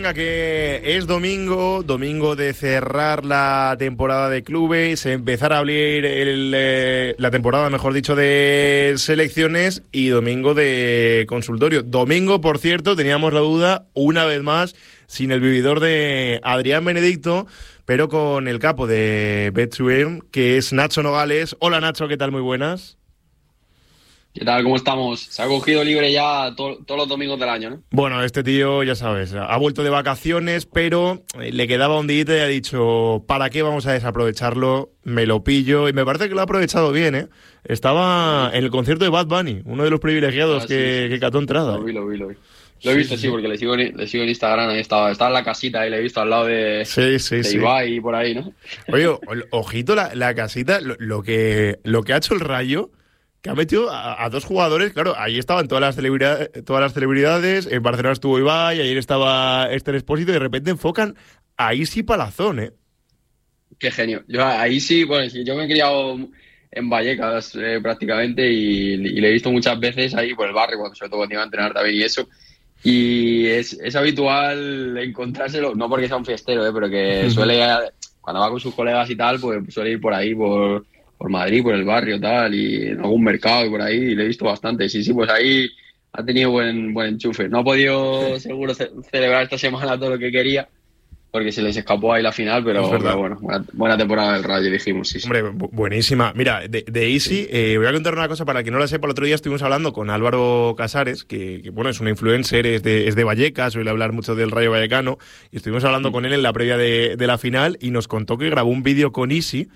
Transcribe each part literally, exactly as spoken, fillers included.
venga, que es domingo, domingo de cerrar la temporada de clubes, empezar a abrir el, eh, la temporada, mejor dicho, de selecciones y domingo de consultorio. Domingo, por cierto, teníamos la duda, una vez más, sin el vividor de Adrián Benedicto, pero con el capo de Bet2Earn, que es Nacho Nogales. Hola Nacho, ¿qué tal? Muy buenas. ¿Qué tal? ¿Cómo estamos? Se ha cogido libre ya to- todos los domingos del año, ¿no? Bueno, este tío, ya sabes, ha vuelto de vacaciones, pero le quedaba un día y ha dicho, ¿para qué vamos a desaprovecharlo? Me lo pillo, y me parece que lo ha aprovechado bien, ¿eh? Estaba en el concierto de Bad Bunny, uno de los privilegiados Ah, que, sí, sí, que sí. cató entrada. Lo vi, ¿eh? lo vi, lo vi. Lo he Sí, visto, sí, sí, sí. porque le sigo, en, le sigo en Instagram, ahí estaba, estaba en la casita, ahí le he visto al lado de, Sí, sí, de sí. Ibai y por ahí, ¿no? Oye, o- ojito la, la casita, lo, lo que, lo que ha hecho el Rayo, que ha metido a, a dos jugadores, claro, ahí estaban todas las celebridades, todas las celebridades, en Barcelona estuvo Ibai, ayer estaba Esther Expósito, y de repente enfocan a Isi Palazón, ¿eh? Qué genio. Yo ahí sí, bueno, sí, yo me he criado en Vallecas eh, prácticamente y, y le he visto muchas veces ahí por el barrio, cuando, sobre todo cuando iba a entrenar también y eso. Y es, es habitual encontrárselo, no porque sea un fiestero, eh, pero que suele, cuando va con sus colegas y tal, pues suele ir por ahí, por, por Madrid, por el barrio tal, y en algún mercado y por ahí, y le he visto bastante. Sí, sí, pues ahí ha tenido buen, buen enchufe. No ha podido seguro ce- celebrar esta semana todo lo que quería, porque se les escapó ahí la final, Es pero, pero verdad. bueno, buena, buena temporada del Rayo, dijimos, sí, sí. Hombre, bu- buenísima. Mira, de, de Easy, Sí. eh, voy a contar una cosa para quien no la sepa. El otro día estuvimos hablando con Álvaro Casares, que, que, bueno, es un influencer, es de, es de Vallecas, suele hablar mucho del Rayo Vallecano, y estuvimos hablando con él en la previa de, de la final y nos contó que grabó un vídeo con Easy.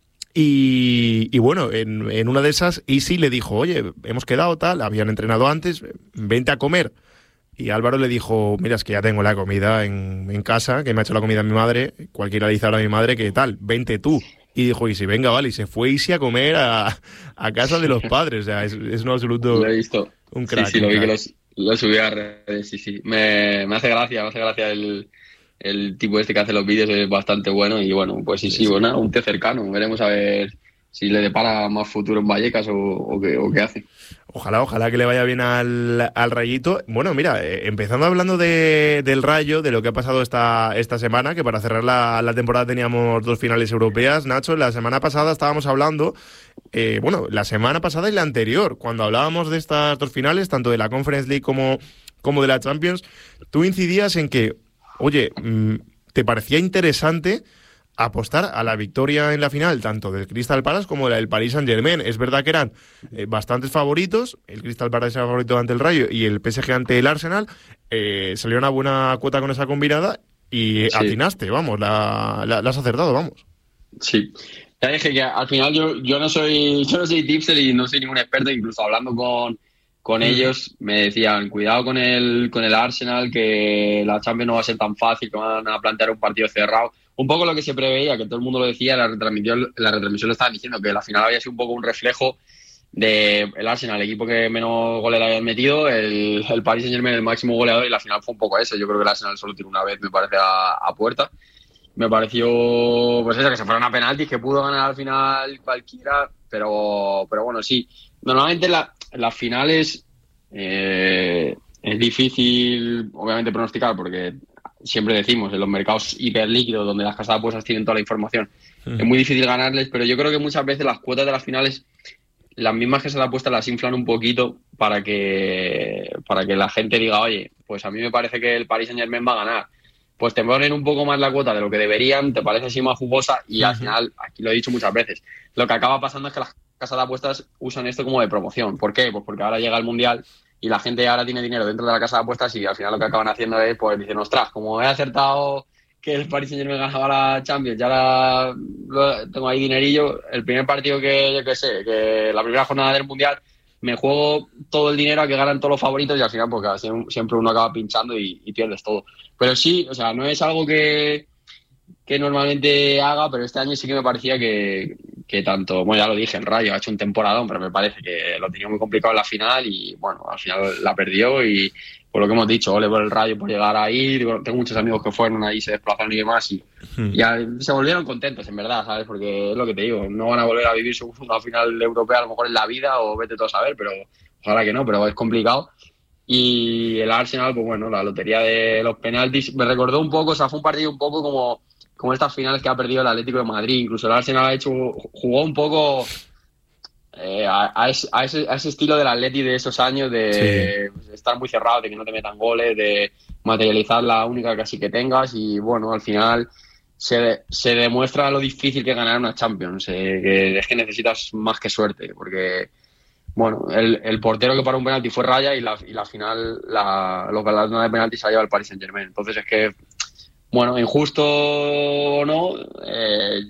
Y, y bueno, en, en una de esas, Easy le dijo, oye, hemos quedado tal, habían entrenado antes, vente a comer. Y Álvaro le dijo, mira, es que ya tengo la comida en, en casa, que me ha hecho la comida mi madre, cualquiera le dice ahora a mi madre que tal, vente tú. Y dijo, y si venga, vale, y se fue Isi a comer a, a casa de los padres, o sea, es, es un Lo absoluto, he visto. un Sí, crack, sí, un lo vi que crack. los, lo subí a redes, sí, sí. Me, me hace gracia, me hace gracia el, el tipo este que hace los vídeos, es bastante bueno y bueno, pues sí, Sí, sí, sí. bueno, un tío cercano. Veremos a ver si le depara más futuro en Vallecas o, o, qué, o qué hace. Ojalá, ojalá que le vaya bien al, al Rayito. Bueno, mira, eh, empezando hablando de, del Rayo, de lo que ha pasado esta, esta semana, que para cerrar la, la temporada teníamos dos finales europeas. Nacho, la semana pasada estábamos hablando, eh, bueno, la semana pasada y la anterior, cuando hablábamos de estas dos finales, tanto de la Conference League como, como de la Champions, tú incidías en que, oye, mm, te parecía interesante apostar a la victoria en la final, tanto del Crystal Palace como del Paris Saint-Germain. Es verdad que eran eh, bastantes favoritos, el Crystal Palace era favorito ante el Rayo y el P S G ante el Arsenal, eh, salió una buena cuota con esa combinada y Sí, atinaste, vamos, la, la, la has acertado, vamos. sí. Ya dije que al final yo, yo no soy, yo no soy tipster y no soy ningún experto, incluso hablando con, con Ujú. ellos me decían, cuidado con el, con el Arsenal, que la Champions no va a ser tan fácil, que van a plantear un partido cerrado. Un poco lo que se preveía, que todo el mundo lo decía, la retransmisión, la retransmisión lo estaban diciendo, que la final había sido un poco un reflejo de el Arsenal, el equipo que menos goles le habían metido, el, el Paris Saint-Germain el máximo goleador, y la final fue un poco eso. Yo creo que el Arsenal solo tiró una vez, me parece, a, a puerta. Me pareció, pues eso, que se fueron a penaltis, que pudo ganar al final cualquiera, pero, pero bueno, sí. Normalmente la, las finales eh, es difícil, obviamente, pronosticar, porque siempre decimos, en los mercados hiperlíquidos, donde las casas de apuestas tienen toda la información, es Ujú. muy difícil ganarles, pero yo creo que muchas veces las cuotas de las finales, las mismas casas de apuestas las inflan un poquito para que, para que la gente diga, oye, pues a mí me parece que el Paris Saint-Germain va a ganar, pues te ponen un poco más la cuota de lo que deberían, te parece así más jugosa y al Ujú. final, aquí lo he dicho muchas veces, lo que acaba pasando es que las casas de apuestas usan esto como de promoción. ¿Por qué? Pues porque ahora llega el Mundial y la gente ahora tiene dinero dentro de la casa de apuestas y al final lo que acaban haciendo es, pues dicen, ostras, como he acertado que el Paris Saint-Germain ganaba la Champions, ya la, lo- tengo ahí dinerillo, el primer partido que, yo que sé, que la primera jornada del Mundial, me juego todo el dinero a que ganan todos los favoritos y al final pues siempre uno acaba pinchando y, y pierdes todo. Pero sí, o sea, no es algo que, que normalmente haga, pero este año sí que me parecía que, que tanto, bueno, ya lo dije, el Rayo ha hecho un temporadón, pero me parece que lo tenía muy complicado en la final y bueno, al final la perdió y por lo que hemos dicho, ole por el Rayo por llegar ahí, digo, tengo muchos amigos que fueron ahí, se desplazaron y demás y Ujú. ya se volvieron contentos, en verdad, ¿sabes? Porque es lo que te digo, no van a volver a vivir su- una final europea a lo mejor en la vida o vete tú a saber, pero ojalá que no, pero es complicado. Y el Arsenal, pues bueno, la lotería de los penaltis me recordó un poco, o sea, fue un partido un poco como, como estas finales que ha perdido el Atlético de Madrid. Incluso el Arsenal ha hecho, jugó un poco eh, a, a, ese, a, ese, a ese estilo del Atleti de esos años, de sí. estar muy cerrado, de que no te metan goles, de materializar la única casi que tengas. Y bueno, al final se, se demuestra lo difícil que es ganar una Champions, eh, que es que necesitas más que suerte, porque bueno, el, el portero que paró un penalti fue Raya y la, y la final, la, los galardones de penalti se ha llevado el Paris Saint-Germain. Entonces es que, bueno, injusto o no, eh,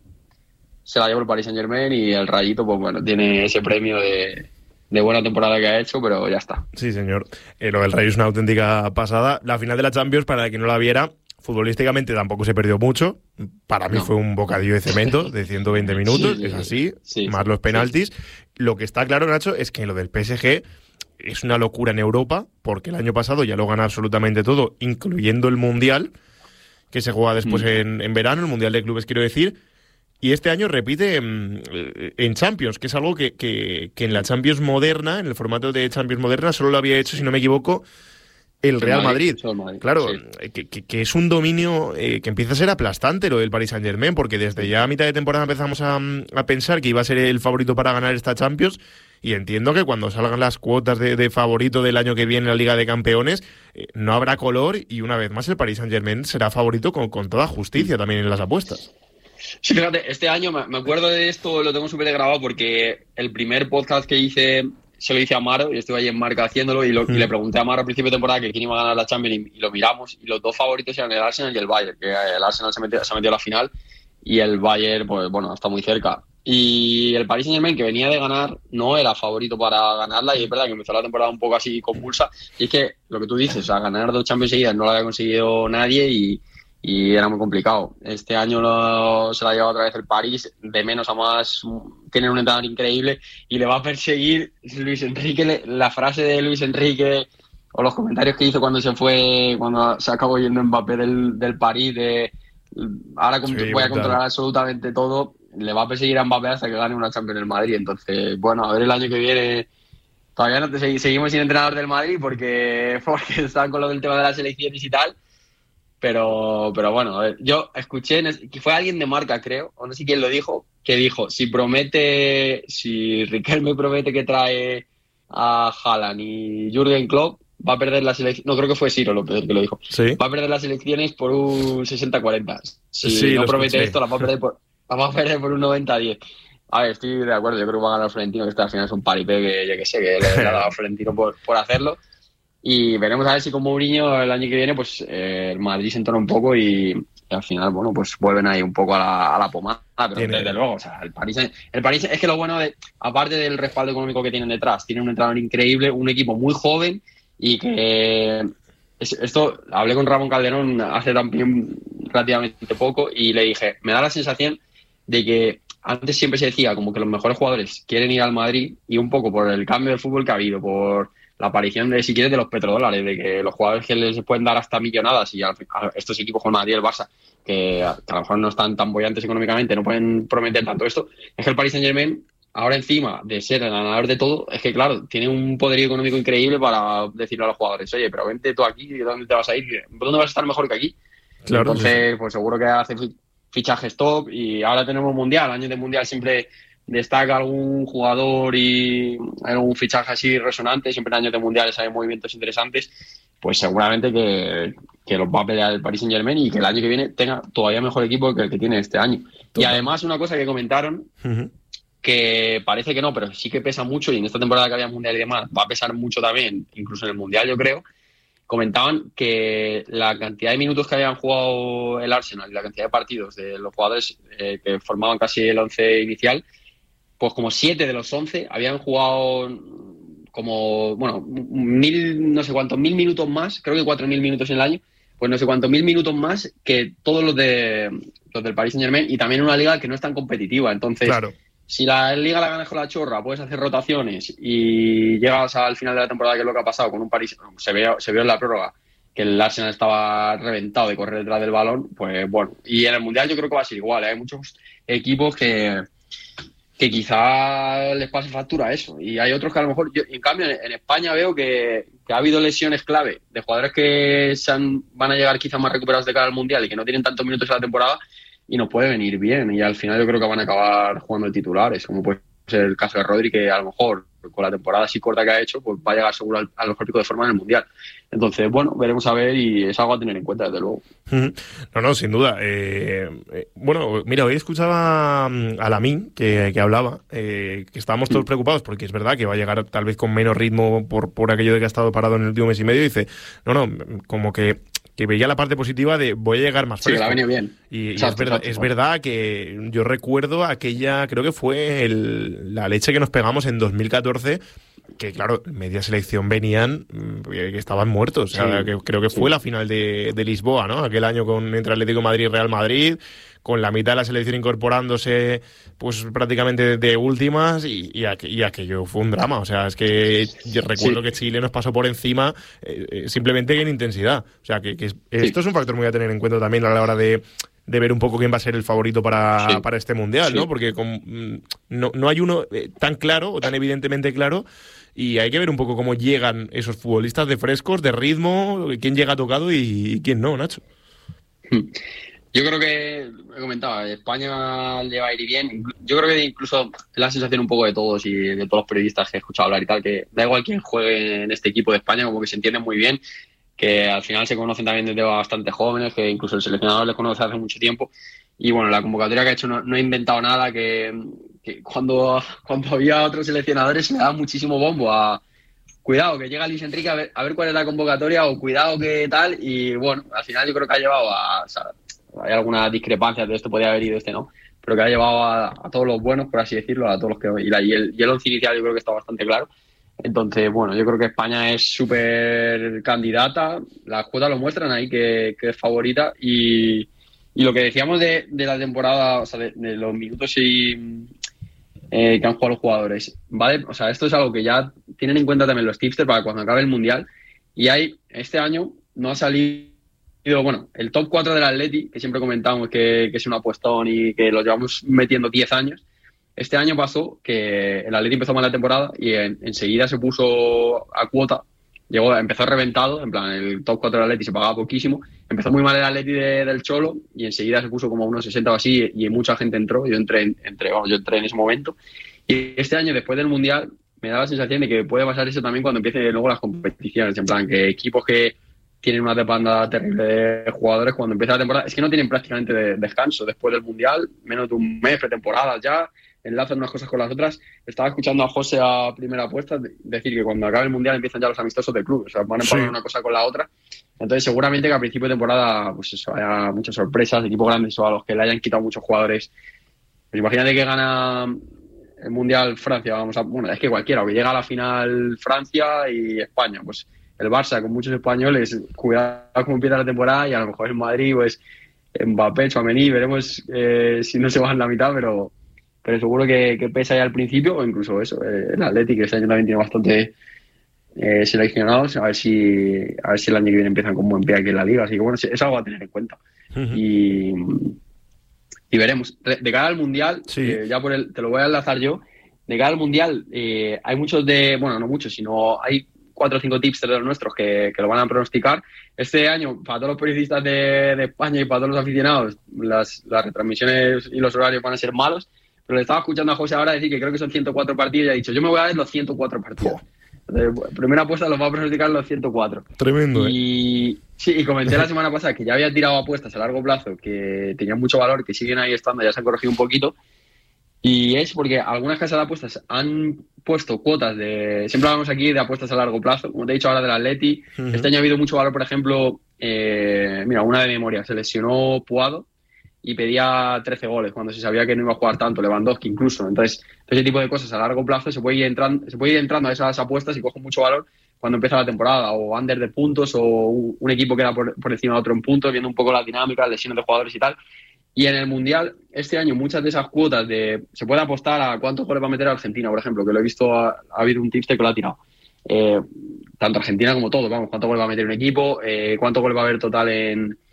se la llevó el Paris Saint-Germain y el Rayito, pues bueno, tiene ese premio de, de buena temporada que ha hecho, pero ya está. Sí, señor. Eh, lo del Rayo es una auténtica pasada. La final de la Champions, para el que no la viera, futbolísticamente tampoco se perdió mucho. Para mí no. Fue un bocadillo de cemento de ciento veinte minutos, sí, es así, sí, más sí, los penaltis. Sí. Lo que está claro, Nacho, es que lo del P S G es una locura en Europa, porque el año pasado ya lo gana absolutamente todo, incluyendo el Mundial, que se juega después mm. en, en verano, el Mundial de Clubes, quiero decir, y este año repite en, en Champions, que es algo que, que, que en la Champions moderna, en el formato de Champions moderna, solo lo había hecho, si no me equivoco, el Real Madrid. Madrid. Claro, sí. que, que, que es un dominio eh, que empieza a ser aplastante lo del Paris Saint-Germain, porque desde ya a mitad de temporada empezamos a, a pensar que iba a ser el favorito para ganar esta Champions, y entiendo que cuando salgan las cuotas de, de favorito del año que viene en la Liga de Campeones, eh, no habrá color, y una vez más el Paris Saint-Germain será favorito con, con toda justicia también en las apuestas. Sí, fíjate, este año me acuerdo de esto, lo tengo súper grabado, porque el primer podcast que hice se lo hice a Maro, y estuve ahí en Marca haciéndolo, y, lo, mm. y le pregunté a Maro al principio de temporada que quién iba a ganar la Champions, y, y lo miramos, y los dos favoritos eran el Arsenal y el Bayern, que el Arsenal se metió, se metió a la final, y el Bayern, pues bueno, está muy cerca. Y el Paris Saint-Germain, que venía de ganar, no era favorito para ganarla, y es verdad que empezó la temporada un poco así convulsa, y es que lo que tú dices, o sea, ganar dos Champions seguidas no lo había conseguido nadie, y y era muy complicado. Este año lo, se la ha llevado otra vez el París, de menos a más, tienen un entrenador increíble y le va a perseguir Luis Enrique. Le, la frase de Luis Enrique o los comentarios que hizo cuando se fue, cuando se acabó yendo Mbappé del, del París, de ahora sí, voy a controlar absolutamente todo, le va a perseguir a Mbappé hasta que gane una Champions en el Madrid. Entonces, bueno, a ver el año que viene. Todavía no te, seguimos sin entrenador del Madrid porque, porque están con lo del tema de las elecciones y tal. Pero, pero bueno, a ver, yo escuché, que fue alguien de Marca, creo, o no sé quién lo dijo, que dijo, si promete, si Riquelme promete que trae a Haaland y Jürgen Klopp, va a perder las elecciones, no, creo que fue Ciro López el que lo dijo, ¿sí? Va a perder las elecciones por un sesenta cuarenta. Si sí, no promete esto, las va a perder por, las va a perder por un noventa diez. A ver, estoy de acuerdo, yo creo que va a ganar Florentino, que este al final es un paripé que yo que sé, que le ha dado a Florentino por, por hacerlo. Y veremos a ver si con Mourinho el año que viene pues eh, el Madrid se entona un poco y, y al final, bueno, pues vuelven ahí un poco a la, a la pomada, pero Tiene... desde luego, o sea, el París, el París es que lo bueno, de aparte del respaldo económico que tienen detrás, tienen un entrenador increíble, un equipo muy joven y que es, esto, hablé con Ramón Calderón hace también relativamente poco y le dije, me da la sensación de que antes siempre se decía como que los mejores jugadores quieren ir al Madrid y un poco por el cambio de fútbol que ha habido, por la aparición de, si quieres, de los petrodólares, de que los jugadores que les pueden dar hasta millonadas y a, a estos equipos como el Madrid y el Barça, que a, que a lo mejor no están tan bollantes económicamente, no pueden prometer tanto esto, es que el Paris Saint-Germain, ahora encima de ser el ganador de todo, es que claro, tiene un poderío económico increíble para decirle a los jugadores, oye, pero vente tú aquí, ¿dónde te vas a ir? ¿Dónde vas a estar mejor que aquí? Claro, entonces, sí. Pues seguro que hace fichajes top y ahora tenemos Mundial, años de Mundial siempre destaca algún jugador y algún fichaje así resonante, siempre en años de mundiales hay movimientos interesantes, pues seguramente que, que los va a pelear el Paris Saint-Germain y que el año que viene tenga todavía mejor equipo que el que tiene este año. Todo. Y además una cosa que comentaron, uh-huh. que parece que no, pero sí que pesa mucho y en esta temporada que había mundial y demás va a pesar mucho también, incluso en el mundial yo creo, comentaban que la cantidad de minutos que habían jugado el Arsenal y la cantidad de partidos de los jugadores eh, que formaban casi el once inicial, pues como siete de los once habían jugado como, bueno, mil, no sé cuántos, mil minutos más, creo que cuatro mil minutos en el año, pues no sé cuántos mil minutos más que todos los de los del Paris Saint-Germain y también una liga que no es tan competitiva. Entonces, claro, si la liga la ganas con la chorra, puedes hacer rotaciones y llegas al final de la temporada, que es lo que ha pasado con un París, se vio, se vio en la prórroga que el Arsenal estaba reventado de correr detrás del balón, pues bueno, y en el Mundial yo creo que va a ser igual, ¿eh? Hay muchos equipos que que quizá les pase factura eso. Y hay otros que a lo mejor, yo, en cambio, en, en España veo que, que ha habido lesiones clave de jugadores que se han, van a llegar quizá más recuperados de cara al Mundial y que no tienen tantos minutos en la temporada y nos puede venir bien. Y al final yo creo que van a acabar jugando de titulares, como puede ser el caso de Rodri, que a lo mejor con la temporada así corta que ha hecho, pues va a llegar seguro al, al mejor pico de forma en el Mundial. Entonces, bueno, veremos a ver y es algo a tener en cuenta, desde luego. No, no, sin duda. Eh, eh, bueno, mira, hoy escuchaba a Lamine que, que hablaba, eh, que estábamos todos preocupados porque es verdad que va a llegar tal vez con menos ritmo por, por aquello de que ha estado parado en el último mes y medio. Y dice, no, no, como que... que veía la parte positiva de voy a llegar más fresco. Sí, que la ha venido bien. Y, exacto, y es, verdad, exacto, es verdad que yo recuerdo aquella, creo que fue el, la leche que nos pegamos en dos mil catorce, que claro, media selección venían que estaban muertos. Sí, o sea, que creo que fue sí. la final de, de Lisboa, ¿no? Aquel año con entre Atlético de Madrid y Real Madrid, con la mitad de la selección incorporándose pues prácticamente de últimas y, y, aqu y aquello fue un drama. O sea, es que yo recuerdo sí. que Chile nos pasó por encima eh, simplemente en intensidad. O sea, que, que sí. esto es un factor muy a tener en cuenta también a la hora de, de ver un poco quién va a ser el favorito para, sí. para este Mundial, sí. ¿no? Porque con, no, no hay uno tan claro o tan evidentemente claro y hay que ver un poco cómo llegan esos futbolistas de frescos, de ritmo, quién llega tocado y, y quién no, Nacho. Yo creo que, he comentado, España le va a ir bien. Yo creo que incluso la sensación un poco de todos y de todos los periodistas que he escuchado hablar y tal, que da igual quién juegue en este equipo de España, como que se entienden muy bien, que al final se conocen también desde bastante jóvenes, que incluso el seleccionador les conoce hace mucho tiempo. Y bueno, la convocatoria que ha hecho no, no he inventado nada, que, que cuando, cuando había otros seleccionadores se le daba muchísimo bombo a... Cuidado, que llega Luis Enrique a ver, a ver cuál es la convocatoria o cuidado que tal. Y bueno, al final yo creo que ha llevado a... O sea, hay alguna discrepancia de esto, podría haber ido este, ¿no? Pero que ha llevado a, a todos los buenos, por así decirlo, a todos los que... Y, la, y, el, y el once inicial yo creo que está bastante claro. Entonces, bueno, yo creo que España es súper candidata. Las cuotas lo muestran ahí que, que es favorita. Y, y lo que decíamos de, de la temporada, o sea, de, de los minutos y... Eh, que han jugado los jugadores, ¿vale? O sea, esto es algo que ya tienen en cuenta también los tipsters para cuando acabe el Mundial. Y hay, este año no ha salido, bueno, el top cuatro del Atleti, que siempre comentamos que, que es un apuestón y que lo llevamos metiendo diez años. Este año pasó que el Atleti empezó mal la temporada y en, enseguida se puso a cuota. Llegó, empezó reventado, en plan, el top cuatro del Atleti se pagaba poquísimo. Empezó muy mal el Atleti de, del Cholo y enseguida se puso como a unos sesenta o así y mucha gente entró. Yo entré, entré, vamos, yo entré en ese momento. Y este año, después del Mundial, me da la sensación de que puede pasar eso también cuando empiecen luego las competiciones. En plan, que equipos que tienen una demanda terrible de jugadores, cuando empieza la temporada, es que no tienen prácticamente de, descanso después del Mundial, menos de un mes, pretemporada ya, enlazan unas cosas con las otras. Estaba escuchando a José a primera apuesta decir que cuando acabe el Mundial empiezan ya los amistosos del club, o sea, van a poner sí. una cosa con la otra. Entonces seguramente que a principio de temporada pues eso, haya muchas sorpresas, equipos grandes o a los que le hayan quitado muchos jugadores. Pues imagínate que gana el Mundial Francia, vamos a, bueno, es que cualquiera, o que llega a la final Francia y España, pues el Barça con muchos españoles, cuidado cómo empieza la temporada y a lo mejor en Madrid pues Mbappé, Tchouaméni, veremos eh, si no se bajan la mitad, pero pero seguro que, que pesa ya al principio, o incluso eso, eh, el Atleti, que este año también tiene bastante eh, seleccionados, a ver si a ver si el año que viene empiezan con buen pie aquí en la Liga, así que bueno, es algo a tener en cuenta. Uh-huh. y, y veremos. De cara al Mundial, sí. eh, ya por el, te lo voy a enlazar yo, de cara al Mundial eh, hay muchos de, bueno, no muchos, sino hay cuatro o cinco tipsters de los nuestros que, que lo van a pronosticar. Este año, para todos los periodistas de, de España y para todos los aficionados, las, las retransmisiones y los horarios van a ser malos. Pero le estaba escuchando a José ahora decir que creo que son ciento cuatro partidos y ha dicho, yo me voy a ver los ciento cuatro partidos. Entonces, primera apuesta los va a pronosticar los ciento cuatro. Tremendo, y, ¿eh? Sí, y comenté la semana pasada que ya había tirado apuestas a largo plazo que tenían mucho valor, que siguen ahí estando, ya se han corregido un poquito. Y es porque algunas casas de apuestas han puesto cuotas de... Siempre hablamos aquí de apuestas a largo plazo, como te he dicho ahora del Atleti. Uh-huh. Este año ha habido mucho valor, por ejemplo, eh, mira, una de memoria, se lesionó Puado y pedía trece goles cuando se sabía que no iba a jugar tanto, Lewandowski incluso. Entonces, ese tipo de cosas a largo plazo se puede ir entrando, se puede ir entrando a esas apuestas y coge mucho valor cuando empieza la temporada, o under de puntos, o un equipo queda por, por encima de otro en puntos, viendo un poco la dinámica, lesiones de jugadores y tal. Y en el Mundial, este año, muchas de esas cuotas de se puede apostar a cuántos goles va a meter Argentina, por ejemplo, que lo he visto, ha, ha habido un tipster que lo ha tirado. Eh, tanto Argentina como todo, vamos, cuántos goles va a meter un equipo, eh, cuántos goles va a haber total en...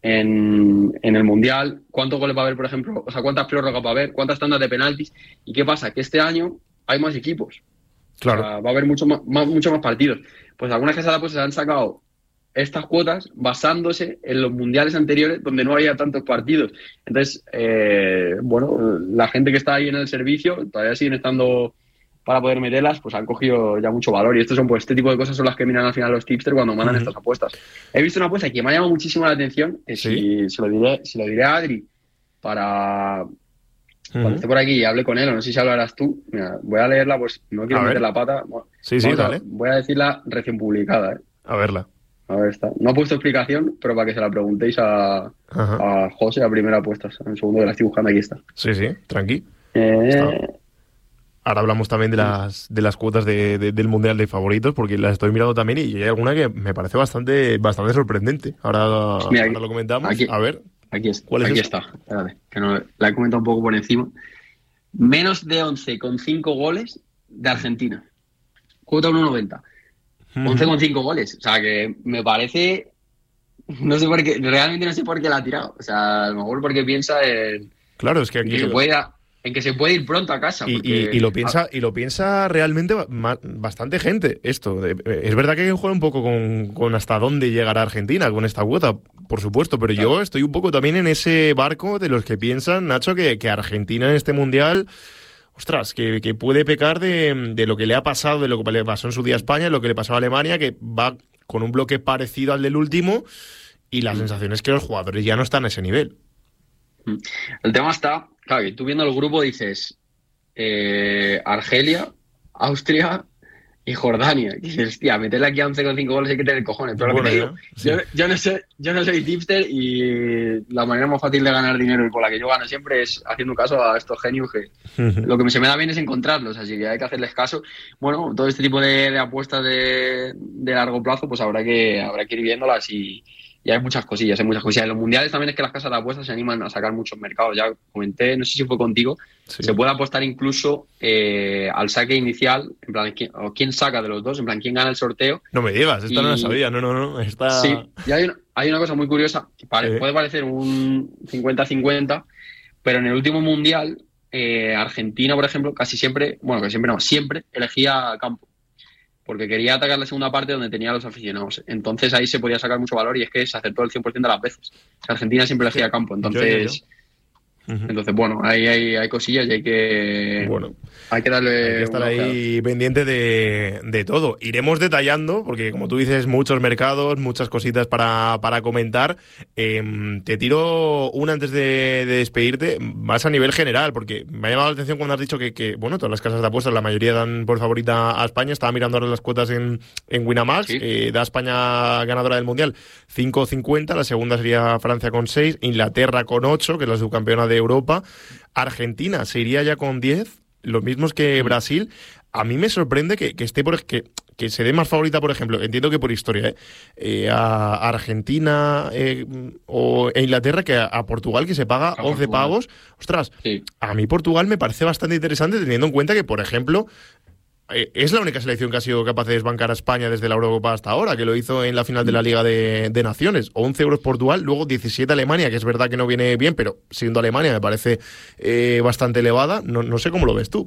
en, en el Mundial, cuántos goles va a haber, por ejemplo, o sea, cuántas prórrogas va a haber, cuántas tandas de penaltis, y qué pasa, que este año hay más equipos. Claro. O sea, va a haber mucho más, más, mucho más partidos. Pues algunas casas de apuestas han sacado estas cuotas basándose en los mundiales anteriores donde no había tantos partidos. Entonces, eh, bueno, la gente que está ahí en el servicio todavía siguen estando para poder meterlas, pues han cogido ya mucho valor. Y estos son, pues, este tipo de cosas son las que miran al final los tipsters cuando mandan uh-huh. estas apuestas. He visto una apuesta que me ha llamado muchísimo la atención, que ¿sí? si se lo diré, se lo diré a Adri para uh-huh. cuando esté por aquí y hable con él, o no sé si hablarás tú. Mira, voy a leerla, pues no quiero a meter ver. la pata. Bueno, sí, sí, dale. A, voy a decirla recién publicada. ¿eh? A verla. A ver, está. No ha puesto explicación, pero para que se la preguntéis a, a José a primera apuesta. En segundo que la estoy buscando, aquí está. Sí, sí, tranqui. Eh... Ahora hablamos también de las de las cuotas de, de, del Mundial de favoritos, porque las estoy mirando también y hay alguna que me parece bastante bastante sorprendente. Ahora, pues mira, aquí, ahora lo comentamos. Aquí, a ver. Aquí, es, ¿cuál es aquí esa? está. Espérate, que no, la he comentado un poco por encima. Menos de once con cinco goles de Argentina. Cuota uno noventa. once con cinco goles. O sea, que me parece... No sé por qué... Realmente no sé por qué la ha tirado. O sea, a lo mejor porque piensa en... Claro, es que aquí... Que se puede, en que se puede ir pronto a casa. Y, porque... y, y, lo piensa, y lo piensa realmente bastante gente, esto. Es verdad que hay que jugar un poco con, con hasta dónde llegará Argentina con esta cuota, por supuesto, pero claro. Yo estoy un poco también en ese barco de los que piensan, Nacho, que, que Argentina en este Mundial... Ostras, que, que puede pecar de, de lo que le ha pasado, de lo que le pasó en su día a España, lo que le pasó a Alemania, que va con un bloque parecido al del último, y la sensación es que los jugadores ya no están a ese nivel. El tema está, claro, que tú viendo el grupo dices eh, Argelia, Austria y Jordania. Y dices, hostia, meterle aquí a once con cinco goles hay que tener cojones. Pero bueno, lo que te digo, sí. yo, yo, no sé, yo no soy tipster y la manera más fácil de ganar dinero y por la que yo gano siempre es haciendo caso a estos genios que uh-huh. lo que se me da bien es encontrarlos, así que hay que hacerles caso. Bueno, todo este tipo de, de apuestas de, de largo plazo, pues habrá que, habrá que ir viéndolas y... Y hay muchas cosillas, hay muchas cosillas. En los mundiales también es que las casas de apuestas se animan a sacar muchos mercados. Ya comenté, no sé si fue contigo, sí. Se puede apostar incluso eh, al saque inicial, en plan, ¿quién, o quién saca de los dos, en plan, quién gana el sorteo. No me digas, esta y... no la sabía, no, no, no. Esta... Sí, y hay una, hay una cosa muy curiosa, que pare, eh. puede parecer un cincuenta cincuenta, pero en el último mundial, eh, Argentina, por ejemplo, casi siempre, bueno, que siempre no, siempre elegía campo. Porque quería atacar la segunda parte donde tenía a los aficionados. Entonces ahí se podía sacar mucho valor y es que se acertó el cien por ciento de las veces. Argentina siempre elegía campo, entonces... Yo, yo, yo. Uh-huh. Entonces, bueno, ahí hay, hay cosillas y hay que... Bueno, hay que darle... Hay que estar ahí pendiente de, de todo. Iremos detallando, porque como tú dices, muchos mercados, muchas cositas para, para comentar. Eh, te tiro una antes de, de despedirte, más a nivel general, porque me ha llamado la atención cuando has dicho que, que, bueno, todas las casas de apuestas, la mayoría dan por favorita a España. Estaba mirando ahora las cuotas en, en Winamax. Sí. Eh, da España ganadora del Mundial cinco cincuenta, la segunda sería Francia con seis, Inglaterra con ocho, que es la subcampeona de Europa. Argentina se iría ya con diez, los mismos que Brasil. A mí me sorprende que, que esté por que, que se dé más favorita, por ejemplo, entiendo que por historia, ¿eh? Eh, a Argentina eh, o e Inglaterra que a, a Portugal, que se paga a once Portugal. Pavos. Ostras, sí. A mí Portugal me parece bastante interesante, teniendo en cuenta que, por ejemplo, es la única selección que ha sido capaz de desbancar a España desde la Eurocopa hasta ahora, que lo hizo en la final de la Liga de, de Naciones. once euros Portugal, luego diecisiete Alemania, que es verdad que no viene bien, pero siendo Alemania me parece eh, bastante elevada. No, no sé cómo lo ves tú.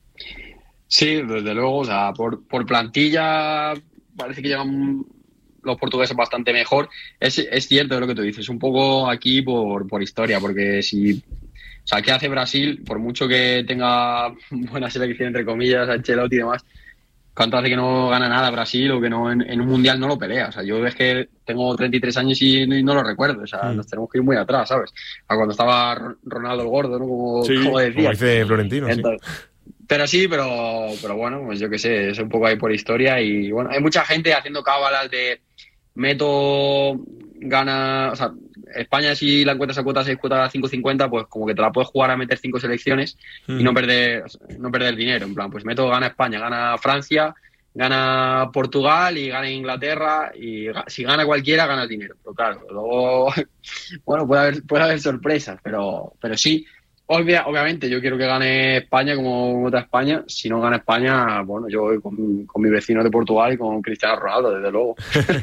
Sí, desde luego, o sea, por, por plantilla parece que llegan los portugueses bastante mejor. Es, es cierto lo que tú dices, un poco aquí por, por historia, porque si... O sea, ¿qué hace Brasil? Por mucho que tenga buena selección, entre comillas, Ancelotti y demás, ¿cuánto hace que no gana nada Brasil o que no en, en un mundial no lo pelea? O sea, yo es que tengo treinta y tres años y no, y no lo recuerdo. O sea, mm. nos tenemos que ir muy atrás, ¿sabes? A cuando estaba Ronaldo el Gordo, ¿no? Como, sí, como decía. Como dice Florentino, Entonces, sí. Pero sí, pero, pero bueno, pues yo qué sé, es un poco ahí por historia y bueno, hay mucha gente haciendo cábalas de meto, gana, o sea, España si la encuentras a cuota seis, cuota cinco cincuenta, pues como que te la puedes jugar a meter cinco selecciones mm. y no perder no perder dinero, en plan, pues meto, gana España, gana Francia, gana Portugal y gana Inglaterra y si gana cualquiera gana el dinero, pero claro, luego bueno, puede haber puede haber sorpresas, pero pero sí, Obvia, obviamente, yo quiero que gane España como otra España. Si no gana España, bueno, yo voy con, con mi vecino de Portugal y con Cristiano Ronaldo, desde luego.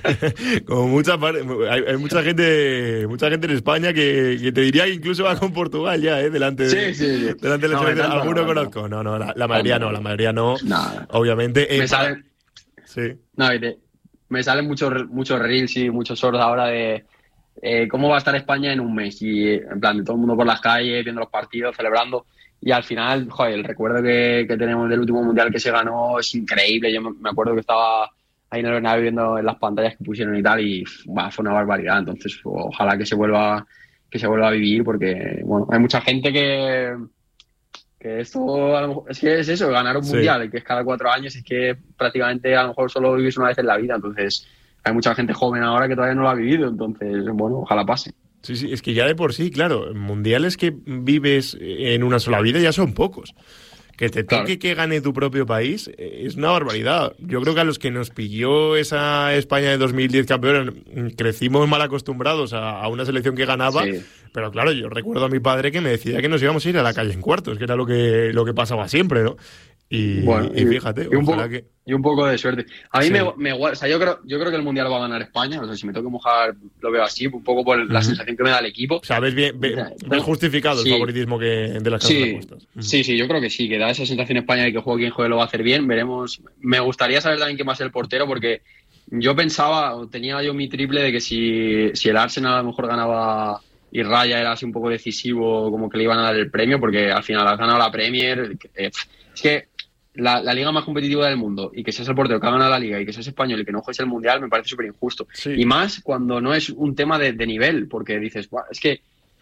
Como mucha hay, hay mucha gente, mucha gente en España que, que te diría que incluso va con Portugal ya, ¿eh? Delante de, sí, sí, sí. delante de no, selección. no, Alguno no, conozco. No, no, la, la mayoría no, la mayoría no. Nada. Obviamente. Me Eh, salen, sí. No, te, me salen muchos muchos reels y muchos shorts ahora de eh, cómo va a estar España en un mes. Y en plan, de todo el mundo por las calles, viendo los partidos, celebrando. Y al final, joder, el recuerdo que, que tenemos del último mundial que se ganó es increíble. Yo me acuerdo que estaba ahí en el Bernabéu viendo en las pantallas que pusieron y tal, y bah, fue una barbaridad. Entonces, ojalá que se vuelva que se vuelva a vivir, porque bueno, hay mucha gente que que esto a lo mejor, es que es eso, ganar un sí. mundial, que es cada cuatro años, es que prácticamente a lo mejor solo vivís una vez en la vida. Entonces, hay mucha gente joven ahora que todavía no lo ha vivido. Entonces, bueno, ojalá pase. Sí, sí, es que ya de por sí, claro, mundiales que vives en una sola vida ya son pocos. Que te toque claro. que gane tu propio país es una barbaridad. Yo creo que a los que nos pilló esa España de dos mil diez campeón crecimos mal acostumbrados a, a una selección que ganaba, sí. Pero claro, yo recuerdo a mi padre que me decía que nos íbamos a ir a la calle en cuartos, que era lo que, lo que pasaba siempre, ¿no? Y, bueno, y fíjate, y un, poco, que... y un poco de suerte. A mí sí. me, me o sea, yo creo, yo creo que el mundial va a ganar España. O sea, si me tengo que mojar, lo veo así, un poco por la uh-huh. sensación que me da el equipo. O sea, ves bien, ves, ves justificado sí. el favoritismo que de las sí. apuestas. Uh-huh. Sí, sí, yo creo que sí, que da esa sensación España de que juegue quien juegue lo va a hacer bien. Veremos. Me gustaría saber también quién va a ser el portero, porque yo pensaba, tenía yo mi triple de que si, si el Arsenal a lo mejor ganaba y Raya era así un poco decisivo, como que le iban a dar el premio, porque al final has ganado la Premier. Eh, es que La, la liga más competitiva del mundo y que seas el portero que ha ganado la liga y que seas español y que no juegues el mundial me parece súper injusto. Sí. Y más cuando no es un tema de, de nivel, porque dices, es que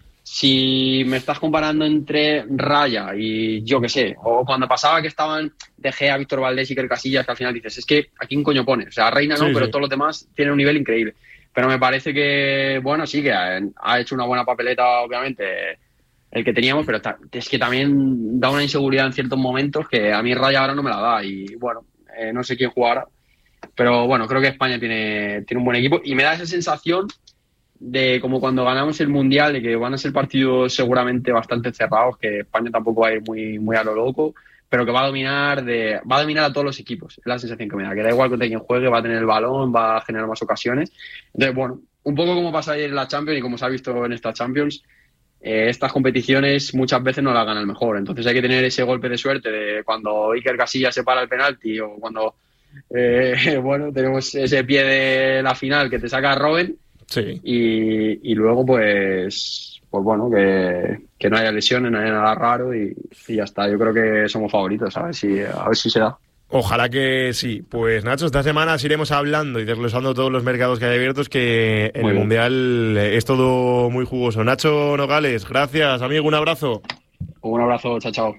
si me estás comparando entre Raya y yo qué sé, o cuando pasaba que estaban De Gea, Víctor Valdés y Iker Casillas, que al final dices, es que ¿a quién coño pone? O sea, Reina no, sí, pero sí. todos los demás tienen un nivel increíble. Pero me parece que, bueno, sí que ha, ha hecho una buena papeleta, obviamente, el que teníamos, pero es que también da una inseguridad en ciertos momentos que a mí Raya ahora no me la da. Y bueno, eh, no sé quién jugará, pero bueno, creo que España tiene, tiene un buen equipo y me da esa sensación de como cuando ganamos el Mundial, de que van a ser partidos seguramente bastante cerrados, que España tampoco va a ir muy, muy a lo loco, pero que va a dominar de va a dominar a todos los equipos. Es la sensación que me da, que da igual contra quién juegue, va a tener el balón, va a generar más ocasiones. Entonces, bueno, un poco como pasa ayer en la Champions y como se ha visto en esta Champions, eh, estas competiciones muchas veces no las gana el mejor. Entonces hay que tener ese golpe de suerte de cuando Iker Casillas se para el penalti o cuando eh, bueno, tenemos ese pie de la final que te saca Robben. Sí. Y, y luego pues pues bueno, que, que no haya lesiones, no haya nada raro y, y ya está. Yo creo que somos favoritos, a ver si, a ver si se da. Ojalá que sí. Pues Nacho, esta semana iremos hablando y desglosando todos los mercados que hay abiertos, que en muy el bien. Mundial es todo muy jugoso. Nacho Nogales, gracias, amigo, un abrazo. Un abrazo, chao, chao.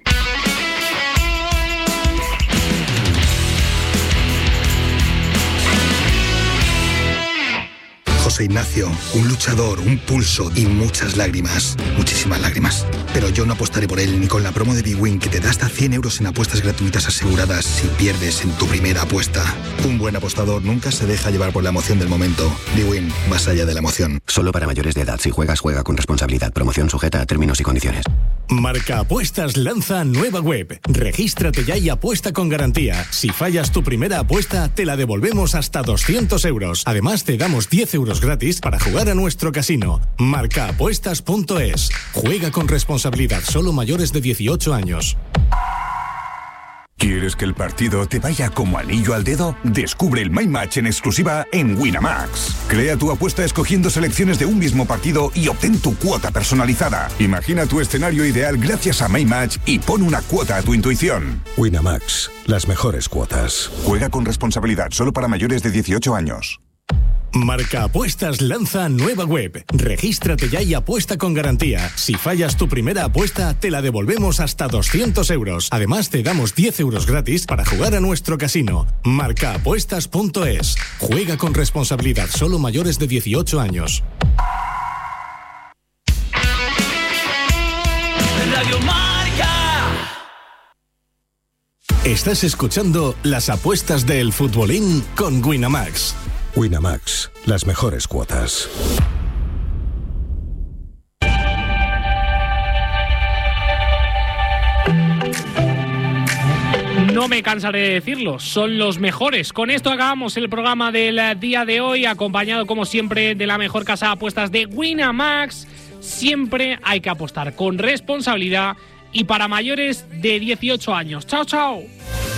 José Ignacio, un luchador, un pulso y muchas lágrimas, muchísimas lágrimas. Pero yo no apostaré por él ni con la promo de bwin que te da hasta cien euros en apuestas gratuitas aseguradas si pierdes en tu primera apuesta. Un buen apostador nunca se deja llevar por la emoción del momento. bwin, más allá de la emoción. Solo para mayores de edad. Si juegas, juega con responsabilidad. Promoción sujeta a términos y condiciones. Marca Apuestas lanza nueva web. Regístrate ya y apuesta con garantía. Si fallas tu primera apuesta, te la devolvemos hasta doscientos euros. Además, te damos diez euros gratis para jugar a nuestro casino. marca apuestas punto es. Juega con responsabilidad. Solo mayores de dieciocho años. ¿Quieres que el partido te vaya como anillo al dedo? Descubre el My Match en exclusiva en Winamax. Crea tu apuesta escogiendo selecciones de un mismo partido y obtén tu cuota personalizada. Imagina tu escenario ideal gracias a My Match y pon una cuota a tu intuición. Winamax, las mejores cuotas. Juega con responsabilidad, solo para mayores de dieciocho años. Marca Apuestas lanza nueva web. Regístrate ya y apuesta con garantía. Si fallas tu primera apuesta, te la devolvemos hasta doscientos euros. Además, te damos diez euros gratis para jugar a nuestro casino. marca apuestas punto es. Juega con responsabilidad. Solo mayores de dieciocho años. Radio Marca. Estás escuchando las apuestas del futbolín con Winamax. Winamax, las mejores cuotas. no me cansaré de decirlo, son los mejores. Con esto acabamos el programa del día de hoy, acompañado como siempre de la mejor casa de apuestas de Winamax. Siempre hay que apostar con responsabilidad y para mayores de dieciocho años. ¡Chao, chao!